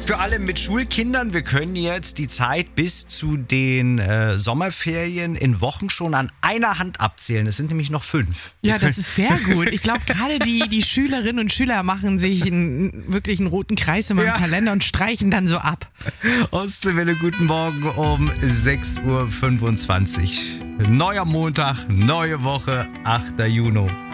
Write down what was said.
Für alle mit Schulkindern, wir können jetzt die Zeit bis zu den Sommerferien in Wochen schon an einer Hand abzählen. Es sind nämlich noch 5. Ja, das ist sehr gut. Ich glaube, gerade die Schülerinnen und Schüler machen sich wirklich einen roten Kreis in meinem Kalender und streichen dann so ab. Ostseewelle, guten Morgen um 6.25 Uhr. Neuer Montag, neue Woche, 8. Juni.